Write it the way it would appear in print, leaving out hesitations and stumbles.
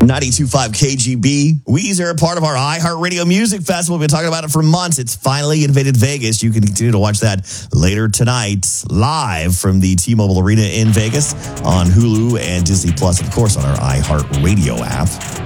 92.5 KGB. Weezer, part of our iHeartRadio Music Festival. We've been talking about it for months. It's finally invaded Vegas. You can continue to watch that later tonight, live from the T-Mobile Arena in Vegas on Hulu and Disney Plus, of course, on our iHeartRadio app.